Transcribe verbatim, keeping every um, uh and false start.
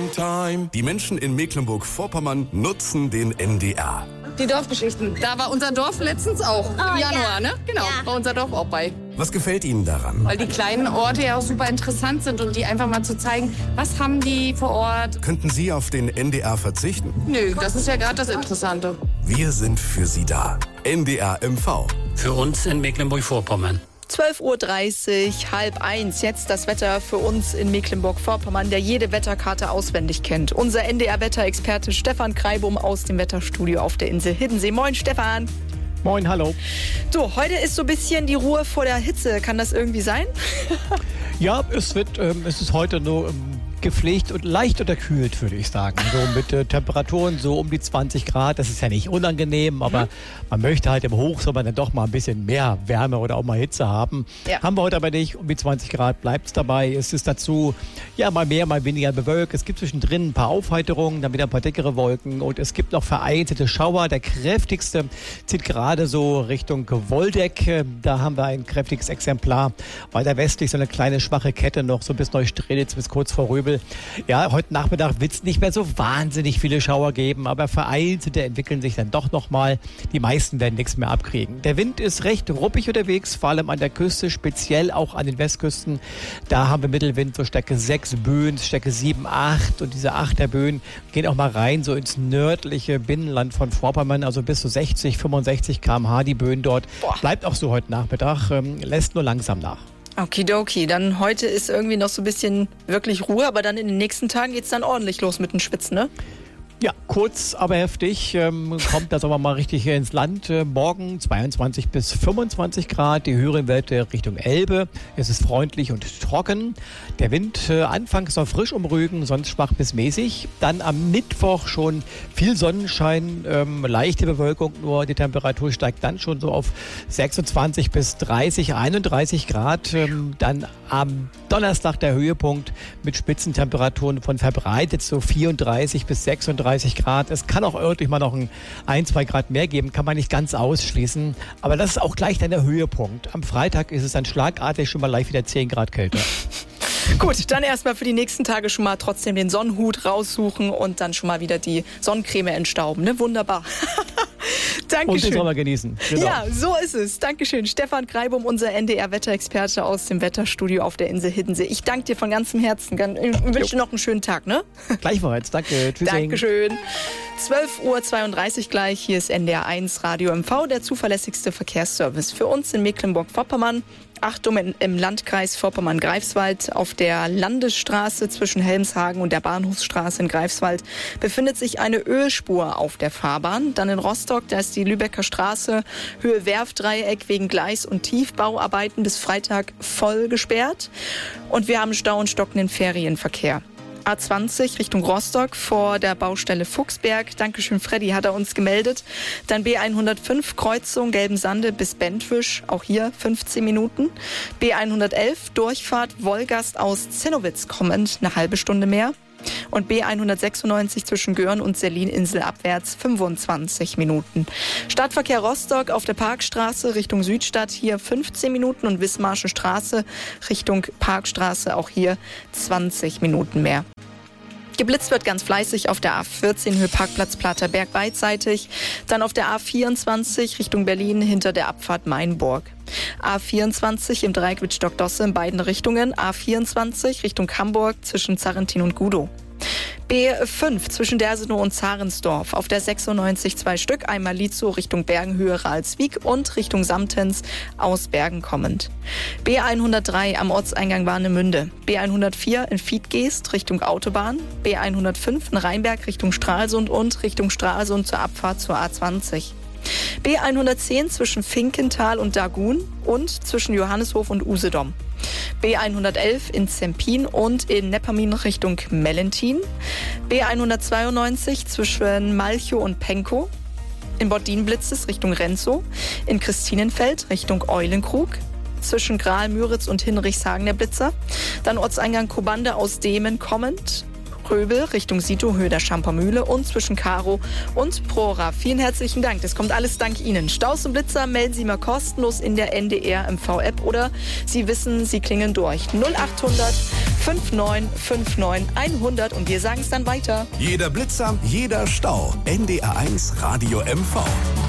time. Die Menschen in Mecklenburg-Vorpommern nutzen den N D R. Die Dorfgeschichten. Da war unser Dorf letztens auch. Oh, Im Januar, ja. ne? Genau, Ja. war unser Dorf auch bei. Was gefällt Ihnen daran? Weil die kleinen Orte ja auch super interessant sind und die einfach mal zu zeigen, was haben die vor Ort. Könnten Sie auf den N D R verzichten? Nö, das ist ja gerade das Interessante. Wir sind für Sie da. N D R M V. Für uns in Mecklenburg-Vorpommern. zwölf Uhr dreißig, halb eins. Jetzt das Wetter für uns in Mecklenburg-Vorpommern, der jede Wetterkarte auswendig kennt. Unser N D R-Wetterexperte Stefan Kreibum aus dem Wetterstudio auf der Insel Hiddensee. Moin, Stefan. Moin, hallo. So, heute ist so ein bisschen die Ruhe vor der Hitze. Kann das irgendwie sein? Ja, es wird, ähm, es ist heute nur ähm, gepflegt und leicht unterkühlt, würde ich sagen. So mit äh, Temperaturen so um die zwanzig Grad. Das ist ja nicht unangenehm, aber mhm. man möchte halt im Hochsommer dann doch mal ein bisschen mehr Wärme oder auch mal Hitze haben. Ja. Haben wir heute aber nicht. Um die zwanzig Grad bleibt es dabei. Es ist dazu ja mal mehr, mal weniger bewölkt. Es gibt zwischendrin ein paar Aufheiterungen, dann wieder ein paar dickere Wolken und es gibt noch vereinzelte Schauer. Der kräftigste zieht gerade so Richtung Woldeck. Da haben wir ein kräftiges Exemplar. Weiter westlich so eine kleine schwache Kette noch so bis Neustrelitz, bis kurz vor Röbel. Ja, heute Nachmittag wird es nicht mehr so wahnsinnig viele Schauer geben, aber vereinzelte entwickeln sich dann doch nochmal. Die meisten werden nichts mehr abkriegen. Der Wind ist recht ruppig unterwegs, vor allem an der Küste, speziell auch an den Westküsten. Da haben wir Mittelwind, so Stärke sechs Böen, Stärke sieben, acht und diese achter Böen gehen auch mal rein, so ins nördliche Binnenland von Vorpommern, also bis zu sechzig, fünfundsechzig Kilometer pro Stunde die Böen dort. Boah. Bleibt auch so heute Nachmittag, ähm, lässt nur langsam nach. Okidoki, dann heute ist irgendwie noch so ein bisschen wirklich Ruhe, aber dann in den nächsten Tagen geht's dann ordentlich los mit den Spitzen, ne? Ja, kurz, aber heftig. Ähm, kommt das aber mal richtig hier ins Land. Äh, morgen zweiundzwanzig bis fünfundzwanzig Grad, die höheren Werte Richtung Elbe. Es ist freundlich und trocken. Der Wind äh, anfangs noch frisch umrügen, sonst schwach bis mäßig. Dann am Mittwoch schon viel Sonnenschein, ähm, leichte Bewölkung, nur die Temperatur steigt dann schon so auf sechsundzwanzig bis dreißig, einunddreißig Grad. Ähm, dann am Donnerstag der Höhepunkt mit Spitzentemperaturen von verbreitet so vierunddreißig bis sechsunddreißig Grad. Es kann auch örtlich mal noch ein, ein, zwei Grad mehr geben, kann man nicht ganz ausschließen. Aber das ist auch gleich dann der Höhepunkt. Am Freitag ist es dann schlagartig schon mal leicht wieder zehn Grad kälter. Gut, dann erstmal für die nächsten Tage schon mal trotzdem den Sonnenhut raussuchen und dann schon mal wieder die Sonnencreme entstauben. Ne? Wunderbar. Dankeschön. Und den Sommer genießen. Genau. Ja, so ist es. Dankeschön. Stefan Kreibum, unser N D R-Wetterexperte aus dem Wetterstudio auf der Insel Hiddensee. Ich danke dir von ganzem Herzen. Ich wünsche dir noch einen schönen Tag, ne? Gleichfalls. Danke. Tschüss. Dankeschön. zwölf Uhr zweiunddreißig gleich. Hier ist N D R eins Radio M V, der zuverlässigste Verkehrsservice für uns in Mecklenburg-Vorpommern. Achtung, im Landkreis Vorpommern-Greifswald auf der Landesstraße zwischen Helmshagen und der Bahnhofsstraße in Greifswald befindet sich eine Ölspur auf der Fahrbahn. Dann in Rostock, da ist die Lübecker Straße Höhe Werfdreieck wegen Gleis- und Tiefbauarbeiten bis Freitag voll gesperrt. Und wir haben Stau und stockenden Ferienverkehr. A zwanzig Richtung Rostock vor der Baustelle Fuchsberg. Dankeschön, Freddy, hat er uns gemeldet. Dann B hundertfünf Kreuzung Gelbensande bis Bentwisch, auch hier fünfzehn Minuten. B hundertelf Durchfahrt Wolgast aus Zinnowitz kommend, eine halbe Stunde mehr. Und B hundertsechsundneunzig zwischen Göhren und Selin-Insel abwärts fünfundzwanzig Minuten. Stadtverkehr Rostock auf der Parkstraße Richtung Südstadt hier fünfzehn Minuten und Wismarsche Straße Richtung Parkstraße auch hier zwanzig Minuten mehr. Geblitzt wird ganz fleißig auf der A vierzehn Höhe Parkplatz Platerberg beidseitig. Dann auf der A vierundzwanzig Richtung Berlin hinter der Abfahrt Mainburg. A vierundzwanzig im Dreieck Wittstock-Dosse in beiden Richtungen. A vierundzwanzig Richtung Hamburg zwischen Zarrentin und Gudow. B fünf zwischen Dersenow und Zarensdorf. Auf der sechsundneunzig zwei Stück. Einmal Lietzow Richtung Bergenhöhe Ralswiek und Richtung Samtens aus Bergen kommend. B hundertdrei am Ortseingang Warnemünde. B hundertvier in Fiedgeest Richtung Autobahn. B hundertfünf in Rheinberg Richtung Stralsund und Richtung Stralsund zur Abfahrt zur A zwanzig. B hundertzehn zwischen Finkenthal und Dagun und zwischen Johanneshof und Usedom. B hundertelf in Zempin und in Neppermin Richtung Mellentin. B hundertzweiundneunzig zwischen Malchow und Penkow. In Bottdien blitzt es Richtung Renzow. In Christinenfeld Richtung Eulenkrug. Zwischen Graal, Müritz und Hinrichshagen der Blitzer. Dann Ortseingang Kobande aus Demen kommend. Pröbel Richtung Sito, Höhe der Schampermühle und zwischen Karo und Prora. Vielen herzlichen Dank. Das kommt alles dank Ihnen. Staus und Blitzer melden Sie mal kostenlos in der N D R M V-App oder Sie wissen, Sie klingen durch. null acht hundert fünfundneunzig fünfundneunzig hundert und wir sagen es dann weiter. Jeder Blitzer, jeder Stau. N D R eins Radio M V.